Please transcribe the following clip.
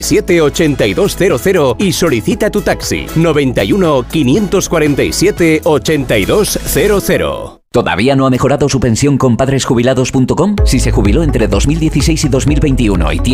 8200 y solicita tu taxi. 91 547 8200. ¿Todavía no ha mejorado su pensión con padresjubilados.com? Si se jubiló entre 2016 y 2021 y tiene